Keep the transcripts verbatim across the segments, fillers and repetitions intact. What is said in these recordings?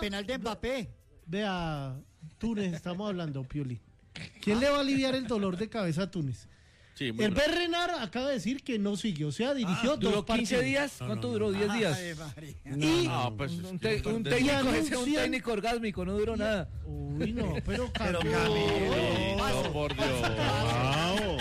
penal de Mbappé. Vea, Túnez, estamos hablando, Pioli. ¿Quién le va a aliviar el dolor de cabeza a Túnez? Sí, el B. Renard acaba de decir que no siguió, o sea, dirigió ah, dos ¿duró quince partidos. días? ¿Cuánto duró? ¿diez días? Ay, y no, pues, un, te, un, un técnico, anuncian, un técnico orgásmico, no duró nada. Uy, no, pero Pero Camilo. Camilo, no, por Dios. Calmao.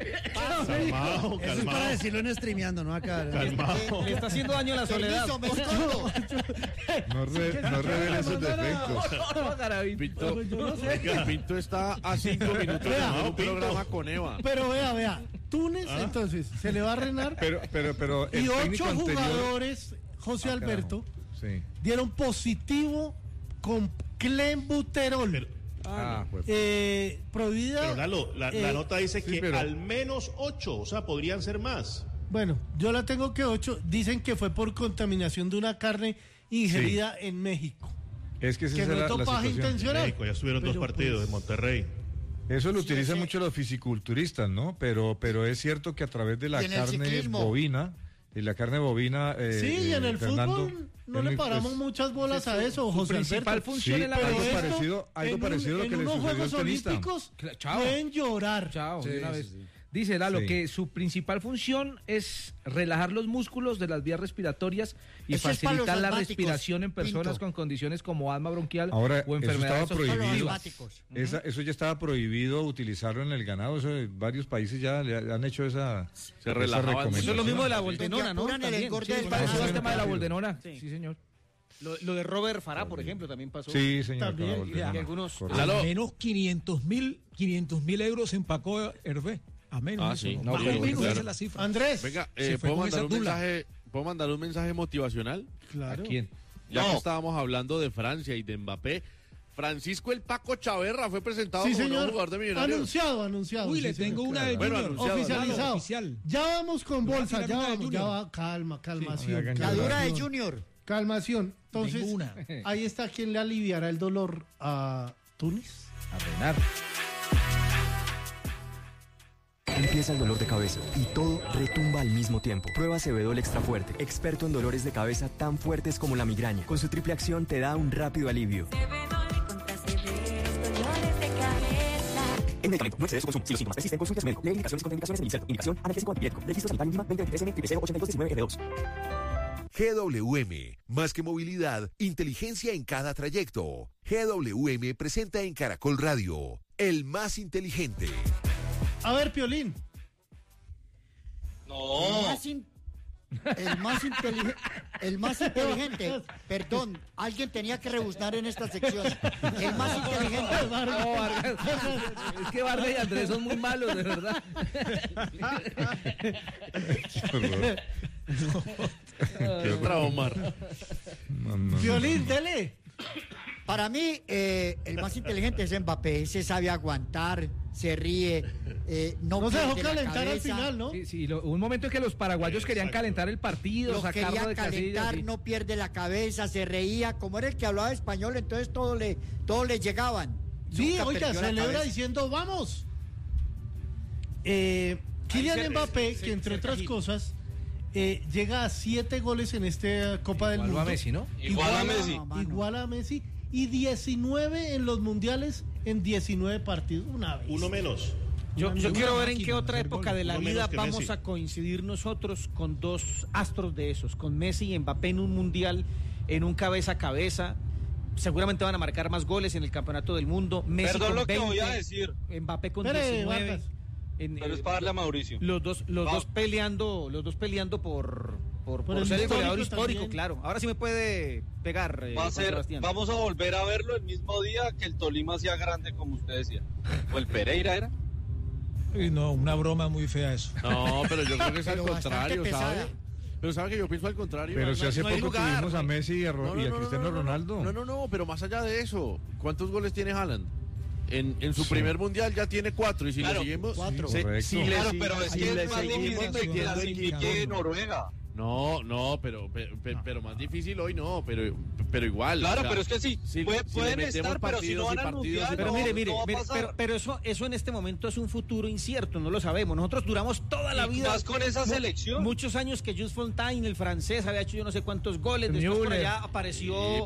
Calmao, Eso es calmao. para decirlo en streameando, ¿no? Acá. Calmao. Le está haciendo daño a la soledad. Permiso, me escondo. No, re, no revele sus defectos. Pinto, Yo no sé. oiga, Pinto está a cinco minutos de Vea, hacer un Pinto. programa con Eva. Pero vea, vea, Túnez, entonces, se le va a Renard Pero, pero, pero el y ocho técnico anterior. jugadores, José Ah, Alberto, carajo. Sí. dieron positivo con clenbuterol. Ah, pues. Eh, prohibida. Pero Lalo, la, la eh, nota dice sí, que pero- al menos ocho, o sea, podrían ser más. Bueno, yo la tengo que ocho. Dicen que fue por contaminación de una carne ingerida en México. Es que esa Que es no la, es la dopaje situación. intencional. México, ya estuvieron dos Pero, partidos pues, en Monterrey. Eso lo Sí, utilizan ese- mucho los fisiculturistas, ¿no? Pero, pero es cierto que a través de la Y en el carne ciclismo. bovina, y la carne bovina. Eh, Sí, y en eh, el Fernando, fútbol no es le muy- paramos es- muchas bolas a eso, Su José principal Alberto. función Sí, en la algo Pero cabeza. esto, parecido- algo en un- parecido a lo que en le unos sucedió al Juegos tenista. Olímpicos Cla- chao. pueden llorar. Chao, Sí, de una sí, vez. sí. Dice Lalo Sí. que su principal función es relajar los músculos de las vías respiratorias y Eso es para los facilitar la asmáticos, respiración en personas Pinto. con condiciones como asma bronquial Ahora, o eso enfermedades estaba prohibido. Para los obstructivas. asmáticos. Esa- eso ya estaba prohibido utilizarlo en el ganado. Eso, varios países ya le han hecho esa, esa relajaban. recomendación. Eso es lo mismo de la Donde boldenona, ¿no? apuran el También. engorde Sí, del es parecido ganado. al tema de la Sí. boldenona. Sí. Sí, señor. Lo, lo de Robert Farah, por ejemplo, también pasó. Sí, señor. También, con la y boldenona. y algunos- Correcto. Lalo. Al menos quinientos mil euros empacó Hervé. A menos Ah, eso, sí. ¿no? No, Más pero o menos claro. esa es la cifra. Andrés. Venga, Se eh, fue ¿puedo, con mandar esa un dula. mensaje, ¿puedo mandar un mensaje motivacional? Claro. ¿A quién? Ya No. que estábamos hablando de Francia y de Mbappé, Francisco el Paco Chaverra fue presentado Sí, como nuevo señor. jugador de Millonarios. Anunciado, anunciado. Uy, sí, le señor, tengo una claro. de Bueno, Junior. anunciado. Oficializado. Oficial. Ya vamos con Le voy a bolsa, tirar ya una de vamos, ya Junior. va, calma, calmación. no me hagan La llorar. dura de Junior. Calmación. Entonces, Tengo una. ahí está quien le aliviará el dolor a Túnez. A Renar. Empieza el dolor de cabeza y todo retumba al mismo tiempo. Prueba Cebedol Extra Fuerte, experto en dolores de cabeza tan fuertes como la migraña. Con su triple acción te da un rápido alivio. Contra severos dolores de cabeza. En medicamento, no excedes su consumo. Si los síntomas persisten, consulte a su médico. Lee indicaciones y contraindicaciones en el inserto. Indicación, analgésico antipirético. Registro sanitario mínima veinte veintitrés M, triple cero ochenta y dos diecinueve R dos. G W M, más que movilidad, inteligencia en cada trayecto. G W M presenta en Caracol Radio, el más inteligente. A ver, Piolín. El más, in- el más inteligente. El más inteligente. Perdón, alguien tenía que rebuznar en esta sección. El más inteligente. No, Vargas. Es que Vargas y Andrés son muy malos, de verdad. ¿Qué otra, Omar? No, no, Piolín, no, no. dele. Para mí, eh, el más inteligente es Mbappé. Se sabe aguantar, se ríe, eh, no, No se dejó pierde la calentar al cabeza. final, ¿no? Sí, sí, lo- hubo un momento en que los paraguayos querían Exacto. calentar el partido, Lo sacarlo quería de casillas. calentar, sí. no pierde la cabeza, se reía. Como era el que hablaba español, entonces todo le, todo le llegaban. Sí, Nunca oiga, perdió la celebra cabeza. diciendo, vamos. Eh, Kylian se- Mbappé, se- que entre se- otras se- cosas, eh, llega a siete goles en esta Copa del Igualó Mundo. a Messi, ¿no? Igual a Messi. Messi. Igual a Messi. Y diecinueve en los mundiales en diecinueve partidos. Una vez. Uno menos. Yo, yo Una quiero ver en máquina qué de otra hacer época goles. de la Uno vida menos que vamos Messi. a coincidir nosotros con dos astros de esos, con Messi y Mbappé en un mundial, en un cabeza a cabeza. Seguramente van a marcar más goles en el campeonato del mundo. Messi Perdón con lo que veinte, voy a decir, Mbappé con Espere, diecinueve. Vargas. En, pero es eh, para darle a Mauricio. los dos, los Va- dos peleando, los dos peleando por por, Por por el ser el histórico goleador histórico, también. claro. Ahora sí me puede pegar. eh, Va a Juan ser, Sebastián. vamos a volver a verlo el mismo día que el Tolima sea grande, como usted decía. O el Pereira era. Uy, no, una broma muy fea eso. No, pero yo creo que es al Pero bastante contrario, pesada. ¿sabe? Pero sabe que yo pienso al contrario. Pero No- si hace no hay poco lugar, tuvimos no a hay- Messi y a, Ro- No, no, y a no, Cristiano no, no, no. Ronaldo. No, no, no, pero más allá de eso, ¿cuántos goles tiene Haaland? En, en su primer mundial ya tiene cuatro y si Claro, le seguimos cuatro. se- Correcto. si le Claro, si- pero es si que le es más seguimos difícil que metiendo el clasifique quinto. Noruega. No, no, pero, pero, pero, pero más difícil hoy no, pero, pero igual. Claro, o sea, pero es que sí, si- puede- si le pueden metemos estar, pero si no partidos y van al partidos y mundial, Pero no, mire, mire, no va a mire, pasar. pero, pero eso, eso en este momento es un futuro incierto, no lo sabemos. Nosotros duramos toda la Y vida. más con esa mu- selección. Muchos años que Jules Fontaine, el francés, había hecho yo no sé cuántos goles. Después por Müller. allá apareció